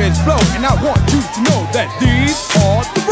lyrics flow, and I want you to know that these are the